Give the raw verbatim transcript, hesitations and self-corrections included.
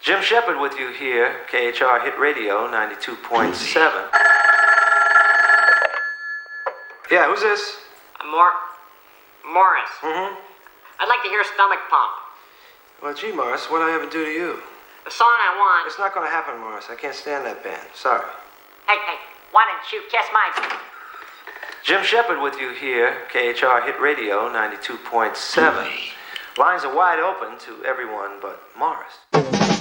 Jim Shepard with you here, K H R Hit Radio ninety-two point seven. Yeah, who's this? Uh, Mor... Morris. Mm-hmm. I'd like to hear Stomach Pump. Well, gee, Morris, what'd I ever do to you? The song I want... It's not gonna happen, Morris. I can't stand that band. Sorry. Hey, hey, why don't you kiss my... Jim Shepard with you here, K H R Hit Radio ninety-two point seven. Lines are wide open to everyone but Morris.